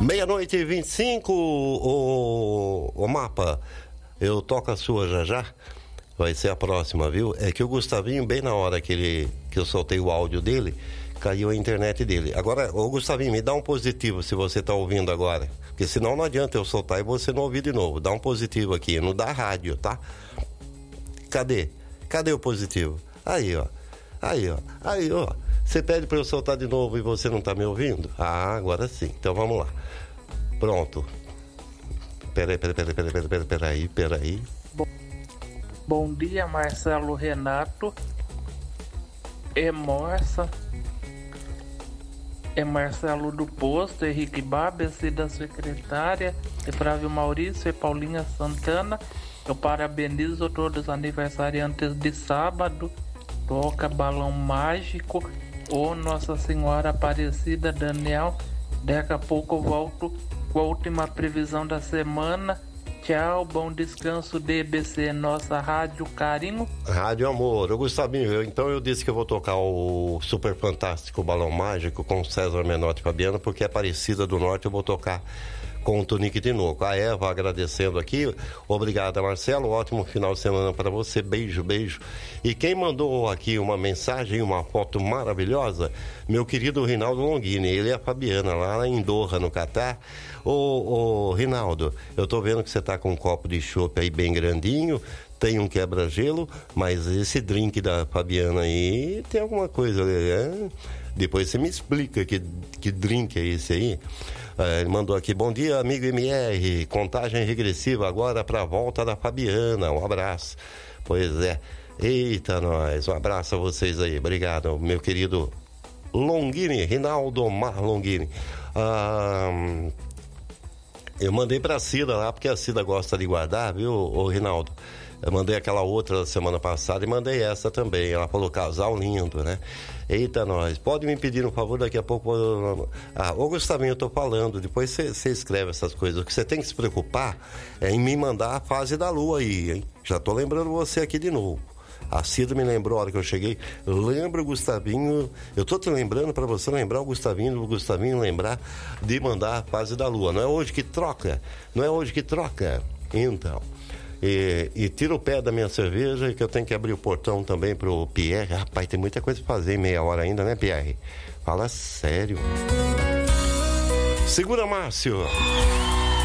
Meia-noite e 25, o Mapa, eu toco a sua já. Vai ser a próxima, viu? É que o Gustavinho, bem na hora que eu soltei o áudio dele, caiu a internet dele. Agora, ô Gustavinho, me dá um positivo se você tá ouvindo agora. Porque senão não adianta eu soltar e você não ouvir de novo. Dá um positivo aqui, não dá rádio, tá? Cadê? Cadê o positivo? Aí, ó. Você pede pra eu soltar de novo e você não tá me ouvindo? Ah, agora sim. Então vamos lá. Pronto. Peraí. Bom dia, Marcelo Renato. É Marcelo do Posto, Henrique Babes, da secretária, é Flávio Maurício e Paulinha Santana. Eu parabenizo todos os aniversariantes de sábado. Toca Balão Mágico ou Nossa Senhora Aparecida, Daniel. Daqui a pouco eu volto com a última previsão da semana. Tchau, bom descanso, DBC, nossa Rádio Carinho. Rádio Amor. Ô Gustavinho, então eu disse que eu vou tocar o Super Fantástico Balão Mágico com César Menotti e Fabiana, porque é Aparecida do Norte, eu vou tocar com o Tonique Tinoco. A Eva agradecendo aqui. Obrigado, Marcelo. Ótimo final de semana para você. Beijo. E quem mandou aqui uma mensagem, uma foto maravilhosa, meu querido Rinaldo Longini. Ele e a Fabiana, lá em Doha, no Catar. Ô, Rinaldo, eu tô vendo que você tá com um copo de chopp aí bem grandinho. Tem um quebra-gelo, mas esse drink da Fabiana aí tem alguma coisa, né? Depois você me explica que drink é esse aí. Ele mandou aqui: bom dia, amigo MR, contagem regressiva agora para a volta da Fabiana, um abraço. Pois é, eita nós, um abraço a vocês aí, obrigado, meu querido Longini, Rinaldo Mar Longini. Eu mandei pra Cida lá, porque a Cida gosta de guardar, viu, ô Rinaldo? Eu mandei aquela outra da semana passada e mandei essa também. Ela falou: casal lindo, né? Eita, nós. Pode me pedir um favor daqui a pouco? Ô Gustavinho, eu tô falando. Depois você escreve essas coisas. O que você tem que se preocupar é em me mandar a fase da lua aí, hein? Já tô lembrando você aqui de novo. A Cida me lembrou a hora que eu cheguei. Lembra o Gustavinho. Eu tô te lembrando para você lembrar o Gustavinho lembrar de mandar a fase da lua. Não é hoje que troca. Então. E tira o pé da minha cerveja, que eu tenho que abrir o portão também pro Pierre. Rapaz, tem muita coisa pra fazer em meia hora ainda, né, Pierre? Fala sério. Segura, Márcio.